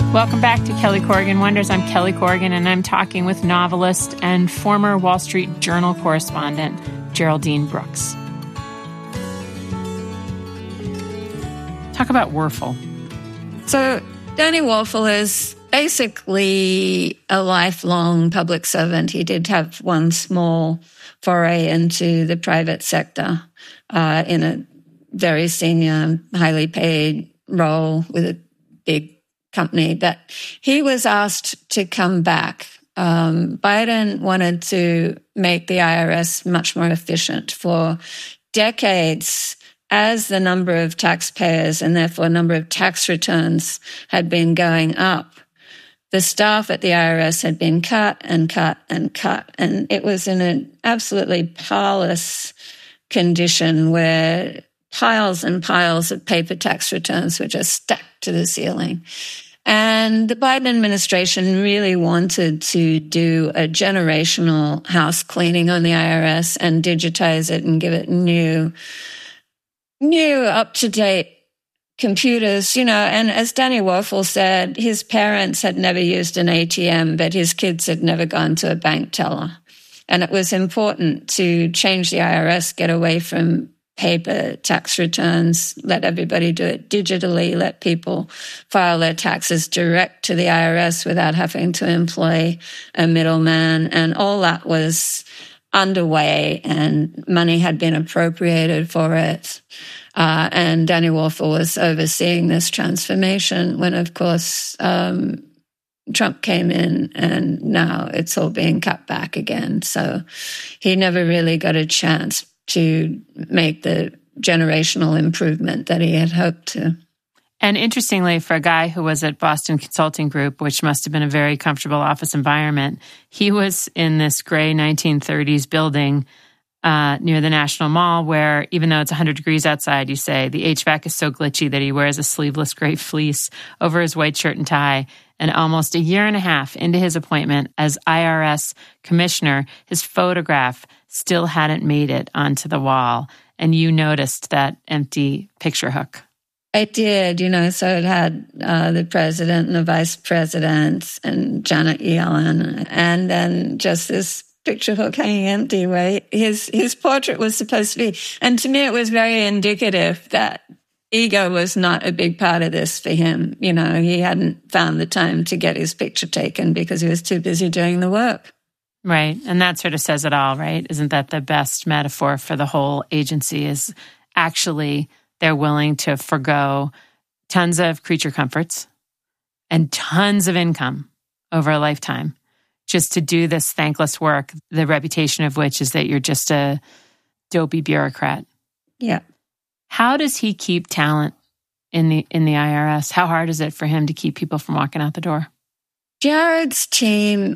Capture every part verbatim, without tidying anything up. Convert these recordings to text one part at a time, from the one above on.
Welcome back to Kelly Corrigan Wonders. I'm Kelly Corrigan, and I'm talking with novelist and former Wall Street Journal correspondent Geraldine Brooks. Talk about Werfel. So Danny Werfel is basically a lifelong public servant. He did have one small foray into the private sector uh, in a very senior, highly paid role with a big company, but he was asked to come back. Um, Biden wanted to make the I R S much more efficient. For decades, as the number of taxpayers and therefore number of tax returns had been going up, the staff at the I R S had been cut and cut and cut. And it was in an absolutely parlous condition where piles and piles of paper tax returns were just stacked to the ceiling. And the Biden administration really wanted to do a generational house cleaning on the I R S and digitize it and give it new, new up-to-date computers, you know. And as Danny Werfel said, his parents had never used an A T M, but his kids had never gone to a bank teller. And it was important to change the I R S, get away from paper tax returns, let everybody do it digitally, let people file their taxes direct to the I R S without having to employ a middleman. And all that was underway, and money had been appropriated for it. Uh, and Danny Werfel was overseeing this transformation when, of course, um, Trump came in, and now it's all being cut back again. So he never really got a chance to make the generational improvement that he had hoped to. And interestingly, for a guy who was at Boston Consulting Group, which must have been a very comfortable office environment, he was in this gray nineteen thirties building uh, near the National Mall where, even though it's one hundred degrees outside, you say the H V A C is so glitchy that he wears a sleeveless gray fleece over his white shirt and tie. And almost a year and a half into his appointment as I R S commissioner, his photograph still hadn't made it onto the wall. And you noticed that empty picture hook. I did, you know, so it had uh, the president and the vice president and Janet Yellen, and then just this picture hook hanging empty where his, his portrait was supposed to be. And to me, it was very indicative that ego was not a big part of this for him. You know, he hadn't found the time to get his picture taken because he was too busy doing the work. Right. And that sort of says it all, right? Isn't that the best metaphor for the whole agency is actually they're willing to forgo tons of creature comforts and tons of income over a lifetime just to do this thankless work, the reputation of which is that you're just a dopey bureaucrat. Yeah. How does he keep talent in the in the I R S? How hard is it for him to keep people from walking out the door? Jared's team,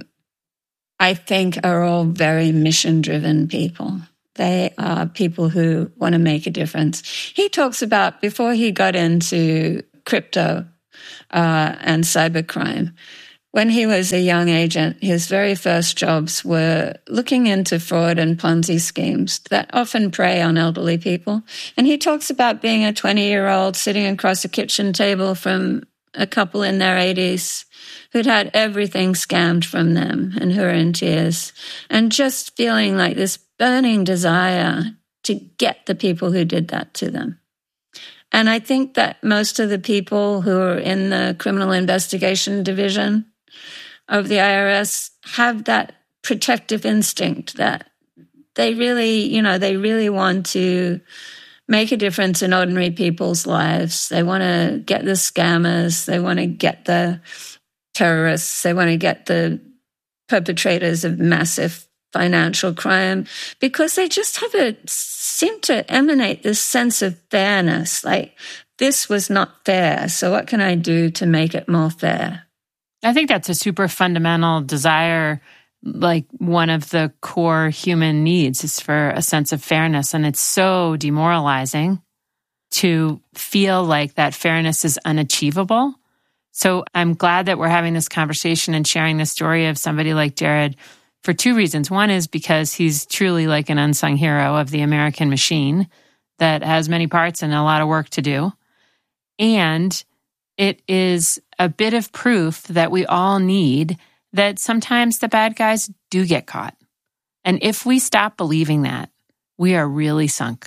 I think, are all very mission-driven people. They are people who want to make a difference. He talks about, before he got into crypto uh, and cybercrime, when he was a young agent, his very first jobs were looking into fraud and Ponzi schemes that often prey on elderly people. And he talks about being a twenty-year-old sitting across a kitchen table from a couple in their eighties who'd had everything scammed from them and who were in tears, and just feeling like this burning desire to get the people who did that to them. And I think that most of the people who are in the criminal investigation division of the I R S have that protective instinct that they really, you know, they really want to make a difference in ordinary people's lives. They want to get the scammers. They want to get the terrorists. They want to get the perpetrators of massive financial crime, because they just have a seem to emanate this sense of fairness. Like, this was not fair, so what can I do to make it more fair? I think that's a super fundamental desire. Like, one of the core human needs is for a sense of fairness. And it's so demoralizing to feel like that fairness is unachievable. So I'm glad that we're having this conversation and sharing the story of somebody like Jared for two reasons. One is because he's truly like an unsung hero of the American machine that has many parts and a lot of work to do. And it is a bit of proof that we all need that sometimes the bad guys do get caught. And if we stop believing that, we are really sunk.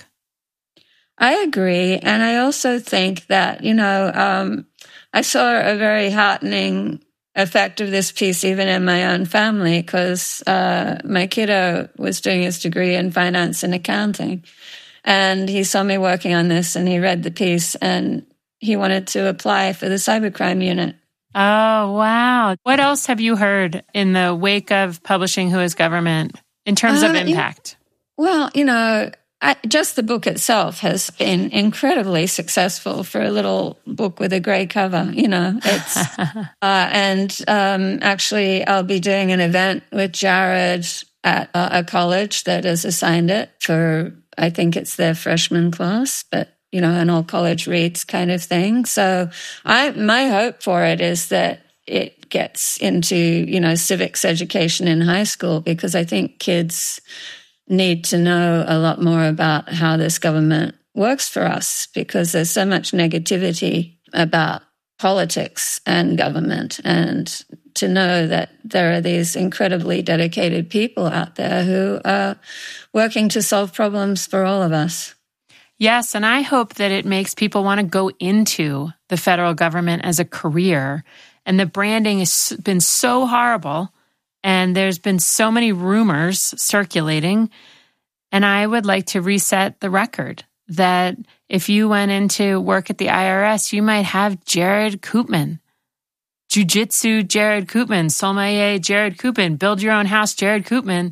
I agree. And I also think that, you know, um, I saw a very heartening effect of this piece even in my own family, because uh, my kiddo was doing his degree in finance and accounting. And he saw me working on this and he read the piece and he wanted to apply for the cybercrime unit. Oh, wow. What else have you heard in the wake of publishing Who is Government in terms uh, of impact? You, well, you know, I, just the book itself has been incredibly successful for a little book with a grey cover, you know. It's uh, and um, actually I'll be doing an event with Jared at uh, a college that has assigned it for, I think it's their freshman class, but you know, an all college reads kind of thing. So I, my hope for it is that it gets into, you know, civics education in high school, because I think kids need to know a lot more about how this government works for us, because there's so much negativity about politics and government, and to know that there are these incredibly dedicated people out there who are working to solve problems for all of us. Yes, and I hope that it makes people want to go into the federal government as a career. And the branding has been so horrible, and there's been so many rumors circulating. And I would like to reset the record that if you went into work at the I R S, you might have Jared Koopman, Jiu-Jitsu Jared Koopman, Sommelier Jared Koopman, Build Your Own House Jared Koopman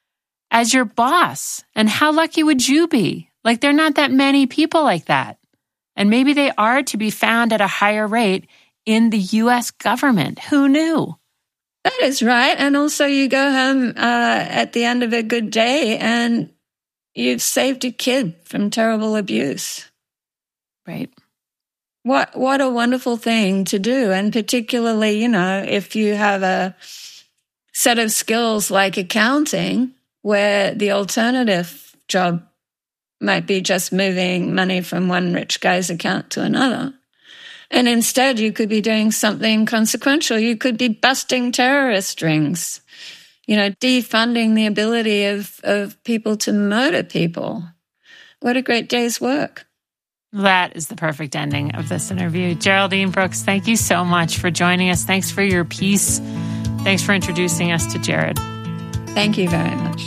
as your boss. And how lucky would you be? Like, there are not that many people like that. And maybe they are to be found at a higher rate in the U S government. Who knew? That is right. And also you go home uh, at the end of a good day and you've saved a kid from terrible abuse. Right. What what a wonderful thing to do. And particularly, you know, if you have a set of skills like accounting, where the alternative job might be just moving money from one rich guy's account to another. And instead, you could be doing something consequential. You could be busting terrorist rings, you know, defunding the ability of, of people to murder people. What a great day's work. That is the perfect ending of this interview. Geraldine Brooks, thank you so much for joining us. Thanks for your piece. Thanks for introducing us to Jared. Thank you very much.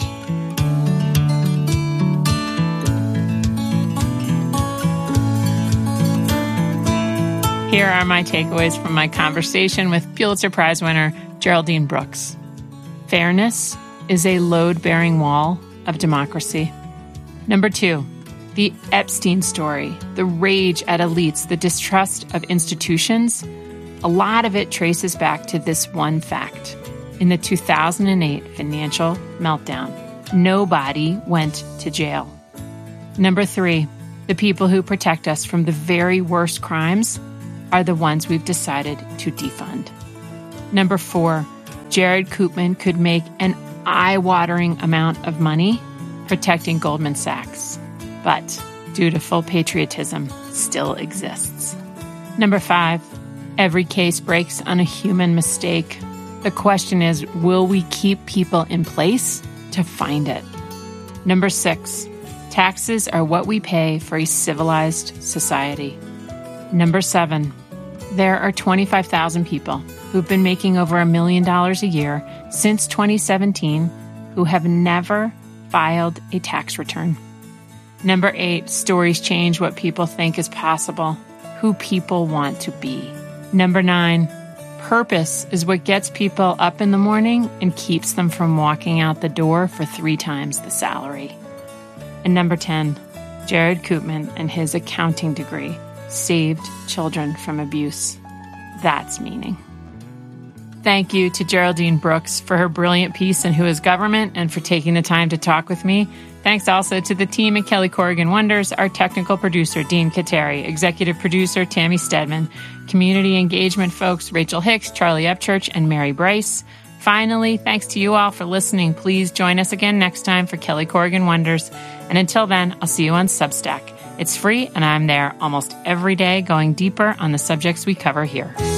Here are my takeaways from my conversation with Pulitzer Prize winner Geraldine Brooks. Fairness is a load-bearing wall of democracy. Number two, the Epstein story, the rage at elites, the distrust of institutions, a lot of it traces back to this one fact. In the two thousand eight financial meltdown, nobody went to jail. Number three, the people who protect us from the very worst crimes are the ones we've decided to defund. Number four, Jared Koopman could make an eye-watering amount of money protecting Goldman Sachs, but due to full patriotism, still exists. Number five, every case breaks on a human mistake. The question is, will we keep people in place to find it? Number six, taxes are what we pay for a civilized society. Number seven, there are twenty-five thousand people who've been making over a million dollars a year since twenty seventeen who have never filed a tax return. Number eight, stories change what people think is possible, who people want to be. Number nine, purpose is what gets people up in the morning and keeps them from walking out the door for three times the salary. And number ten, Jared Koopman and his accounting degree saved children from abuse. That's meaning. Thank you to Geraldine Brooks for her brilliant piece in Who is Government and for taking the time to talk with me. Thanks also to the team at Kelly Corrigan Wonders, our technical producer, Dean Kateri, executive producer, Tammy Stedman, community engagement folks, Rachel Hicks, Charlie Upchurch, and Mary Bryce. Finally, thanks to you all for listening. Please join us again next time for Kelly Corrigan Wonders. And until then, I'll see you on Substack It's free, and I'm there almost every day going deeper on the subjects we cover here.